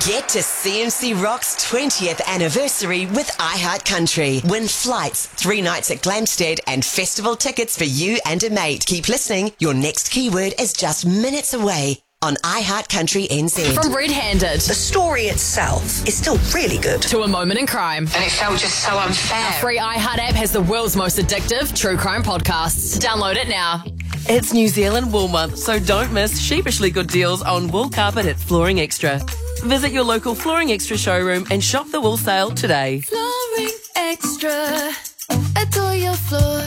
Get to CMC Rock's 20th anniversary with iHeartCountry. Win flights, 3 nights at Glamstead, and festival tickets for you and a mate. Keep listening. Your next keyword is just minutes away on iHeartCountry NZ. From Red Handed. The story itself is still really good. To A Moment in Crime. And it felt just so unfair. Our free iHeart app has the world's most addictive true crime podcasts. Download it now. It's New Zealand Wool Month, so don't miss sheepishly good deals on wool carpet at Flooring Extra. Visit your local Flooring Extra showroom and shop the wool sale today. Flooring Extra. Adore your floor.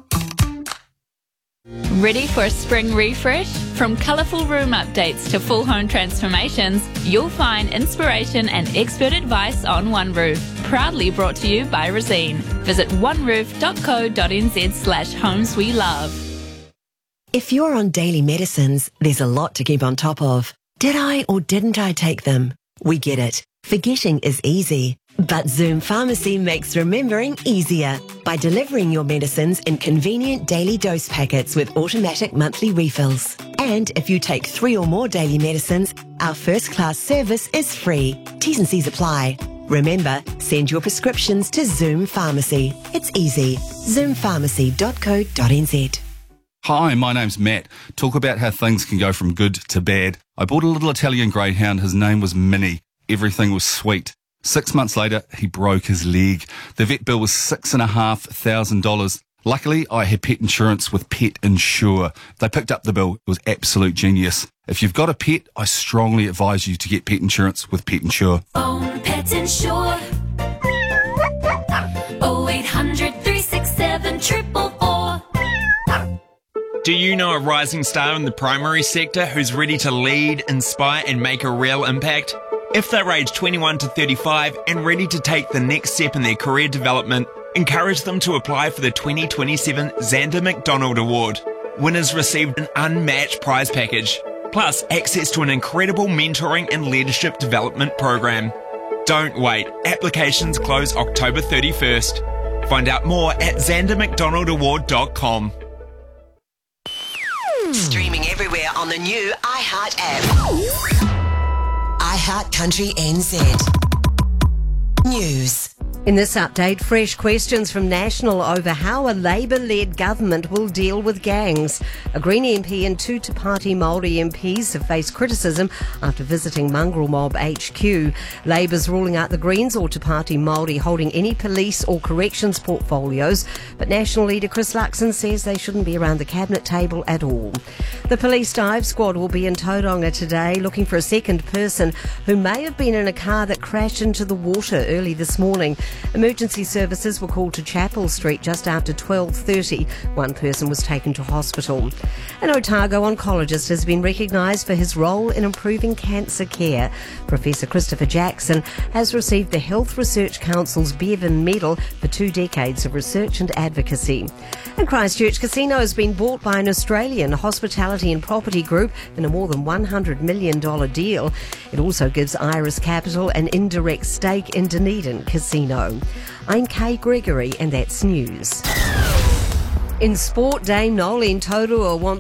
Ready for a spring refresh? From colourful room updates to full home transformations, you'll find inspiration and expert advice on One Roof. Proudly brought to you by Resene. Visit oneroof.co.nz/homes we love. If you're on daily medicines, there's a lot to keep on top of. Did I or didn't I take them? We get it. Forgetting is easy. But Zoom Pharmacy makes remembering easier by delivering your medicines in convenient daily dose packets with automatic monthly refills. And if you take 3 or more daily medicines, our first-class service is free. T's and C's apply. Remember, send your prescriptions to Zoom Pharmacy. It's easy. zoompharmacy.co.nz. Hi, my name's Matt. Talk about how things can go from good to bad. I bought a little Italian greyhound. His name was Minnie. Everything was sweet. 6 months later, he broke his leg. The vet bill was $6,500. Luckily, I had pet insurance with Pet Insure. They picked up the bill. It was absolute genius. If you've got a pet, I strongly advise you to get pet insurance with Pet Insure. Own Pet Insure. 0800 367 444. Do you know a rising star in the primary sector who's ready to lead, inspire and make a real impact? If they're aged 21 to 35 and ready to take the next step in their career development, encourage them to apply for the 2027 Xander McDonald Award. Winners received an unmatched prize package, plus access to an incredible mentoring and leadership development program. Don't wait. Applications close October 31st. Find out more at xandermcdonaldaward.com. Streaming everywhere on the new iHeart app. iHeartCountry NZ. News. In this update, fresh questions from National over how a Labour-led government will deal with gangs. A Green MP and 2 Te Pāti Māori MPs have faced criticism after visiting Mongrel Mob HQ. Labour's ruling out the Greens or Te Pāti Māori holding any police or corrections portfolios, but National leader Chris Luxon says they shouldn't be around the cabinet table at all. The police dive squad will be in Tauranga today looking for a second person who may have been in a car that crashed into the water early this morning. Emergency services were called to Chapel Street just after 12:30. One person was taken to hospital. An Otago oncologist has been recognised for his role in improving cancer care. Professor Christopher Jackson has received the Health Research Council's Bevan Medal for 2 decades of research and advocacy. And Christchurch Casino has been bought by an Australian hospitality and property group in a more than $100 million deal. It also gives Iris Capital an indirect stake in Dunedin Casino. I'm Kay Gregory and that's news. In sport, Dame Nolene Taurua wants